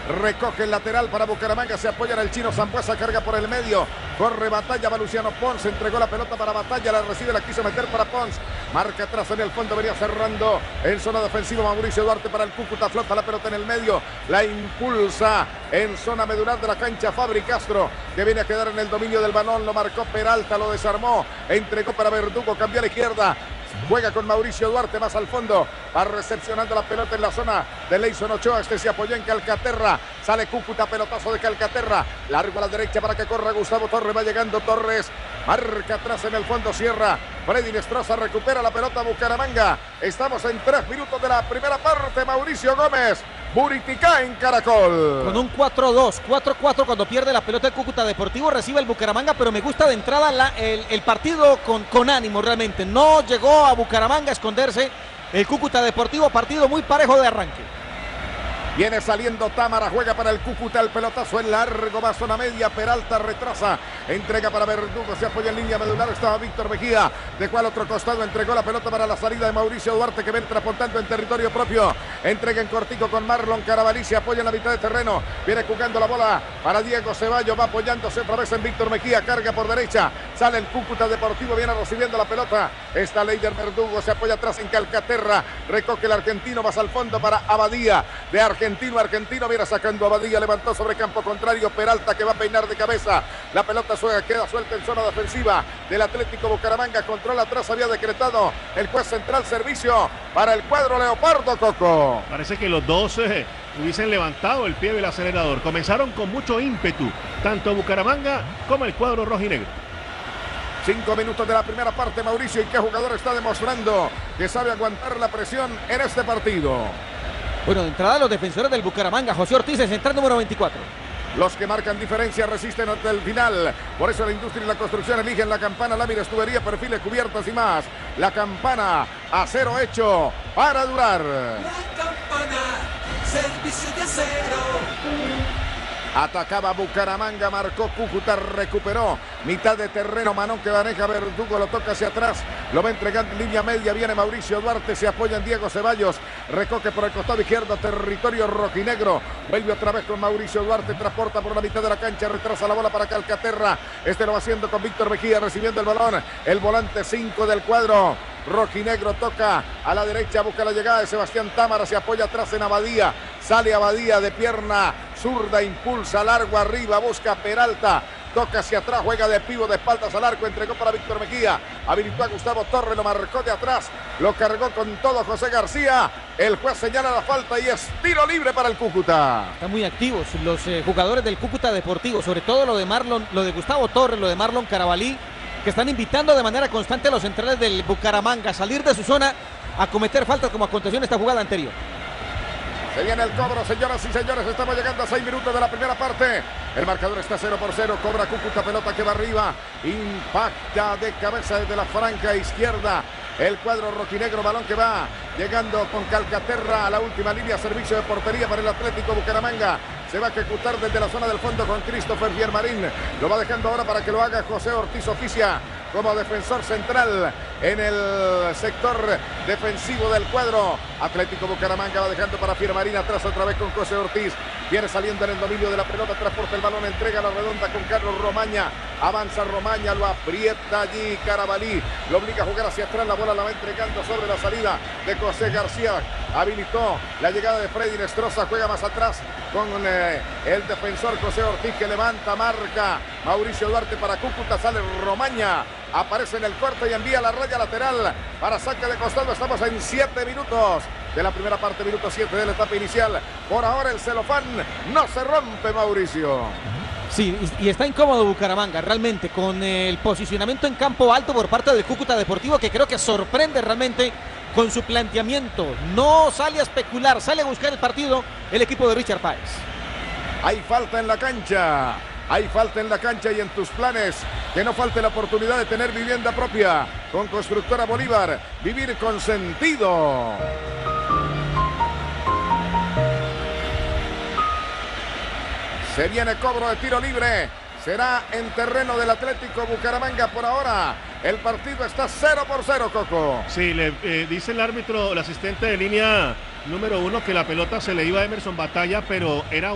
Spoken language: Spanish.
recoge el lateral para Bucaramanga, se apoya en el chino Sambuesa, carga por el medio, corre Batalla, va Luciano Pons, entregó la pelota para Batalla, la recibe, la quiso meter para Pons, marca atrás en el fondo, venía cerrando en zona defensiva Mauricio Duarte para el Cúcuta, flota la pelota en el medio, la impulsa en zona medular de la cancha Fabri Castro, que viene a quedar en el dominio del balón, lo marcó Peralta, lo desarmó, entregó para Verdugo, cambió a la izquierda, juega con Mauricio Duarte más al fondo, va recepcionando la pelota en la zona de Leison Ochoa, este se apoyó en Calcaterra, sale Cúcuta, pelotazo de Calcaterra, largo a la derecha para que corra Gustavo Torres, va llegando Torres, marca atrás en el fondo, cierra, Freddy Nestroza recupera la pelota Bucaramanga, estamos en 3 minutos de la primera parte, Mauricio Gómez, Buriticá en Caracol. Con un 4-2, 4-4 cuando pierde la pelota el Cúcuta Deportivo, recibe el Bucaramanga, pero me gusta de entrada el partido con ánimo realmente. No llegó a Bucaramanga a esconderse el Cúcuta Deportivo, partido muy parejo de arranque. Viene saliendo Támara, juega para el Cúcuta, el pelotazo en largo, va a zona media, Peralta retrasa, entrega para Verdugo, se apoya en línea medular, estaba Víctor Mejía, dejó al otro costado, entregó la pelota para la salida de Mauricio Duarte, que viene transportando en territorio propio, entrega en cortico con Marlon Carabalí, se apoya en la mitad de terreno, viene jugando la bola para Diego Ceballos, va apoyándose otra vez en Víctor Mejía, carga por derecha, sale el Cúcuta Deportivo, viene recibiendo la pelota, está Leider Verdugo, se apoya atrás en Calcaterra, recoge el argentino, vas al fondo para Abadía, de Argentino, viene sacando a Abadía, levantó sobre campo contrario, Peralta que va a peinar de cabeza, la pelota queda suelta en zona defensiva del Atlético Bucaramanga, control atrás había decretado el juez central, servicio para el cuadro Leopardo, Coco. Parece que los dos hubiesen levantado el pie del acelerador, comenzaron con mucho ímpetu, tanto Bucaramanga como el cuadro rojinegro. 5 minutos de la primera parte, Mauricio, y qué jugador está demostrando que sabe aguantar la presión en este partido. Bueno, de entrada los defensores del Bucaramanga, José Ortiz es central número 24. Los que marcan diferencia resisten hasta el final. Por eso la industria y la construcción eligen la Campana, láminas, tubería, perfiles, cubiertas y más. La Campana, acero hecho para durar. La Campana, servicio de acero. Atacaba Bucaramanga, marcó Cúcuta, recuperó mitad de terreno, Manón que maneja Verdugo, lo toca hacia atrás, lo va entregando en línea media, viene Mauricio Duarte, se apoya en Diego Ceballos, recoge por el costado izquierdo, territorio rojinegro, vuelve otra vez con Mauricio Duarte, transporta por la mitad de la cancha, retrasa la bola para Calcaterra, este lo va haciendo con Víctor Mejía, recibiendo el balón, el volante 5 del cuadro rojinegro, toca a la derecha, busca la llegada de Sebastián Támara, se apoya atrás en Abadía, sale Abadía de pierna zurda, impulsa largo arriba, busca Peralta, toca hacia atrás, juega de pivo de espaldas al arco, entregó para Víctor Mejía, habilitó a Gustavo Torres, lo marcó de atrás, lo cargó con todo José García, el juez señala la falta y es tiro libre para el Cúcuta. Están muy activos los jugadores del Cúcuta Deportivo, sobre todo lo de Gustavo Torres, lo de Marlon Carabalí, que están invitando de manera constante a los centrales del Bucaramanga a salir de su zona a cometer faltas como aconteció en esta jugada anterior. Se viene el cobro, señoras y señores, estamos llegando a 6 minutos de la primera parte. El marcador está 0-0, cobra Cúcuta, pelota que va arriba, impacta de cabeza desde la franja izquierda. El cuadro rojinegro, balón que va llegando con Calcaterra a la última línea, servicio de portería para el Atlético Bucaramanga. Se va a ejecutar desde la zona del fondo con Christopher Viermarín. Lo va dejando ahora para que lo haga José Ortiz, oficia como defensor central en el sector defensivo del cuadro. Atlético Bucaramanga va dejando para Viermarín, atrás otra vez con José Ortiz. Viene saliendo en el dominio de la pelota, transporta el balón, entrega la redonda con Carlos Romaña. Avanza Romaña, lo aprieta allí Carabalí. Lo obliga a jugar hacia atrás, la bola la va entregando sobre la salida de José García. Habilitó la llegada de Freddy Nestroza, juega más atrás con el defensor José Ortiz que levanta, marca Mauricio Duarte para Cúcuta, sale Romaña, aparece en el corte y envía la raya lateral para saque de costado. Estamos en 7 minutos de la primera parte, minuto 7 de la etapa inicial. Por ahora el celofán no se rompe, Mauricio. Sí, y está incómodo Bucaramanga realmente con el posicionamiento en campo alto por parte del Cúcuta Deportivo, que creo que sorprende realmente con su planteamiento. No sale a especular, sale a buscar el partido el equipo de Richard Páez. Hay falta en la cancha. Hay falta en la cancha y en tus planes que no falte la oportunidad de tener vivienda propia con Constructora Bolívar. Vivir con sentido. Se viene cobro de tiro libre. Será en terreno del Atlético Bucaramanga por ahora. El partido está 0-0, Coco. Sí, dice el árbitro, el asistente de línea número 1, que la pelota se le iba a Emerson Batalla, pero era